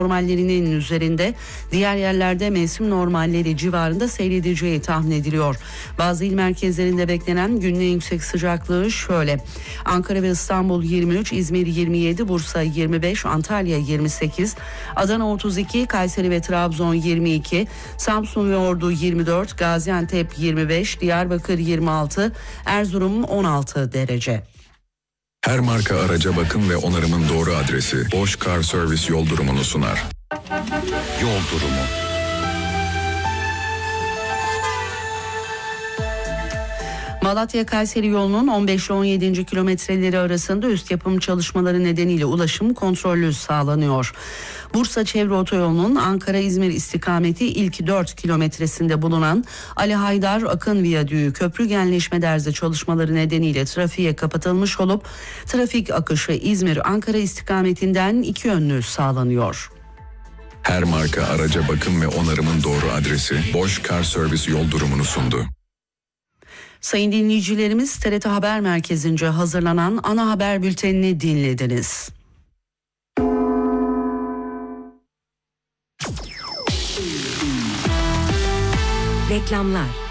normallerinin üzerinde, diğer yerlerde mevsim normalleri civarında seyredeceği tahmin ediliyor. Bazı il merkezlerinde beklenen günün yüksek sıcaklığı şöyle: Ankara ve İstanbul 23, İzmir 27, Bursa 25, Antalya 28, Adana 32, Kayseri ve Trabzon 22, Samsun ve Ordu 24, Gaziantep 25, Diyarbakır 26, Erzurum 16 derece. Her marka araca bakım ve onarımın doğru adresi Bosch Car Service yol durumunu sunar. Yol durumu. Malatya-Kayseri yolunun 15 ile 17. kilometreleri arasında üst yapım çalışmaları nedeniyle ulaşım kontrollü sağlanıyor. Bursa Çevre Otoyolu'nun Ankara-İzmir istikameti ilk 4 kilometresinde bulunan Ali Haydar Akın Viyadüğü köprü genleşme derzi çalışmaları nedeniyle trafiğe kapatılmış olup trafik akışı İzmir-Ankara istikametinden iki yönlü sağlanıyor. Her marka araca bakım ve onarımın doğru adresi Bosch Car Service yol durumunu sundu. Sayın dinleyicilerimiz, TRT Haber Merkezi'nce hazırlanan ana haber bültenini dinlediniz. Reklamlar.